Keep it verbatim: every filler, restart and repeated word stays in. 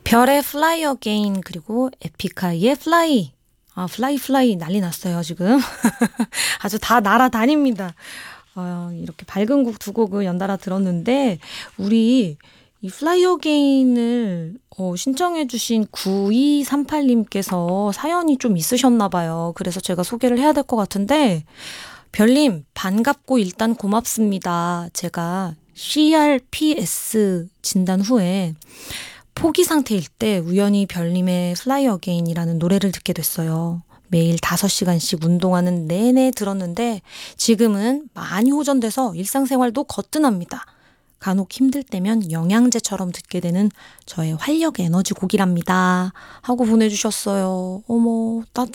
별의 Fly Again 그리고 에픽하이의 Fly. 아, Fly Fly 난리 났어요 지금. 아주 다 날아다닙니다. 어, 이렇게 밝은 곡 두 곡을 연달아 들었는데 우리 이 Fly Again을 어, 신청해 주신 구이삼팔님께서 사연이 좀 있으셨나 봐요. 그래서 제가 소개를 해야 될 것 같은데 별님 반갑고 일단 고맙습니다. 제가 씨알피에스 진단 후에 포기 상태일 때 우연히 별님의 Fly Again이라는 노래를 듣게 됐어요. 매일 다섯 시간씩 운동하는 내내 들었는데 지금은 많이 호전돼서 일상생활도 거뜬합니다. 간혹 힘들 때면 영양제처럼 듣게 되는 저의 활력 에너지 곡이랍니다. 하고 보내주셨어요. 어머, 따,